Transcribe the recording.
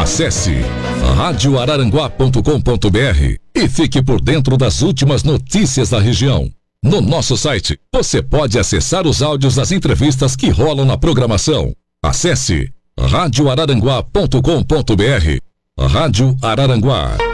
Acesse radioararanguá.com.br e fique por dentro das últimas notícias da região. No nosso site, você pode acessar os áudios das entrevistas que rolam na programação. Acesse radioararanguá.com.br. Rádio Araranguá.